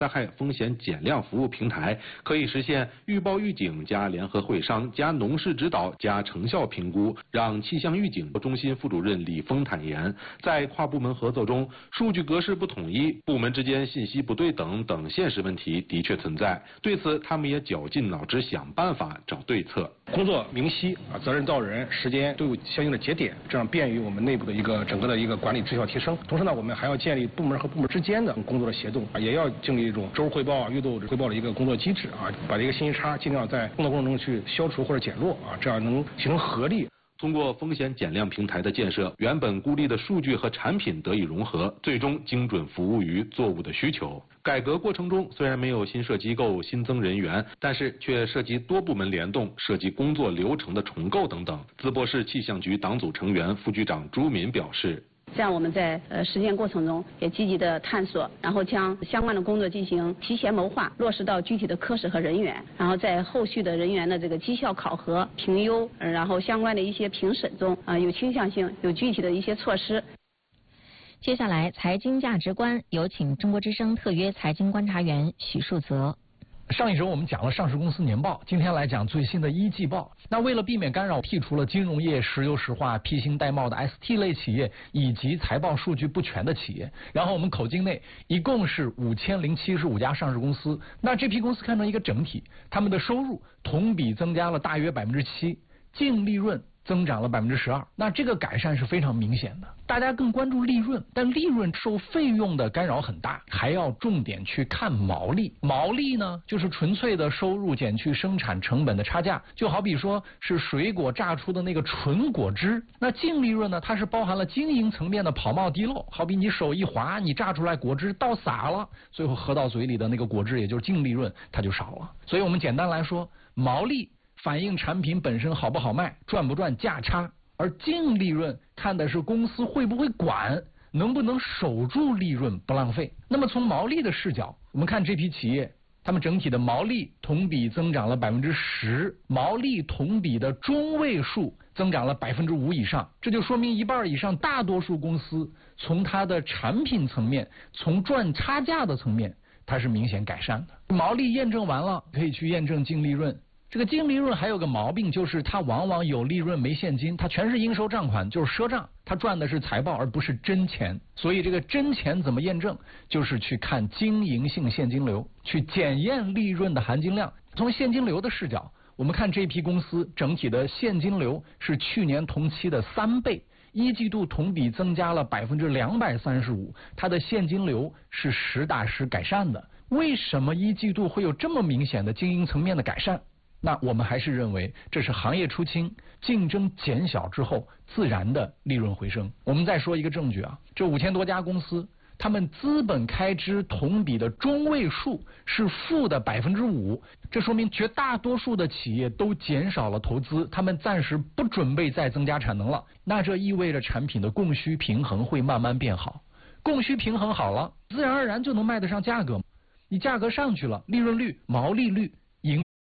灾害风险减量服务平台可以实现预报预警加联合会商加农事指导加成效评估，让气象预警中心副主任李峰坦言，在跨部门合作中，数据格式不统一、部门之间信息不对等现实问题的确存在。对此，他们也绞尽脑汁想办法找对策。 工作明晰责任到人，时间都有相应的节点，这样便于我们内部的整个的一个管理质效提升。同时呢，我们还要建立部门和部门之间的工作的协作，也要建立一种周汇报、月度汇报的一个工作机制把这个信息差尽量在工作过程中去消除或者减弱这样能形成合力。 通过风险减量平台的建设，原本孤立的数据和产品得以融合，最终精准服务于作物的需求。改革过程中虽然没有新设机构、新增人员，但是却涉及多部门联动，涉及工作流程的重构等等。淄博市气象局党组成员、副局长朱敏表示。 这样我们在实践过程中也积极的探索，然后将相关的工作进行提前谋划，落实到具体的科室和人员，然后在后续的人员的这个绩效考核、评优，然后相关的一些评审中有倾向性、有具体的一些措施。 接下来，财经价值观有请中国之声特约财经观察员许树泽。 上一周我们讲了上市公司年报，今天来讲最新的一季报。那为了避免干扰，剔除了金融业、石油石化、披星戴帽的 ST 类企业以及财报数据不全的企业。然后我们口径内一共是5075家上市公司。那这批公司看成一个整体，他们的收入同比增加了大约7%，净利润增长了12%，那这个改善是非常明显的。大家更关注利润，但利润受费用的干扰很大，还要重点去看毛利。毛利呢，就是纯粹的收入减去生产成本的差价，就好比说是水果榨出的那个纯果汁。那净利润呢，它是包含了经营层面的跑冒滴漏，好比你手一滑，你榨出来果汁倒洒了，最后喝到嘴里的那个果汁，也就是净利润，它就少了。所以我们简单来说，毛利反映产品本身好不好卖，赚不赚价差，而净利润看的是公司会不会管，能不能守住利润不浪费。那么从毛利的视角，我们看这批企业，他们整体的毛利同比增长了10%，毛利同比的中位数增长了5%以上，这就说明一半以上大多数公司从它的产品层面，从赚差价的层面，它是明显改善的。毛利验证完了，可以去验证净利润。这个净利润还有个毛病，就是它往往有利润没现金，它全是应收账款，就是赊账，它赚的是财报而不是真钱。所以这个真钱怎么验证，就是去看经营性现金流，去检验利润的含金量。从现金流的视角，我们看这批公司整体的现金流是去年同期的3倍，一季度同比增加了235%，它的现金流是实打实改善的。为什么一季度会有这么明显的经营层面的改善？那我们还是认为这是行业出清、竞争减小之后自然的利润回升。我们再说一个证据这5000多家公司，他们资本开支同比的中位数是负的5%，这说明绝大多数的企业都减少了投资，他们暂时不准备再增加产能了。那这意味着产品的供需平衡会慢慢变好，供需平衡好了，自然而然就能卖得上价格。你价格上去了，利润率、毛利率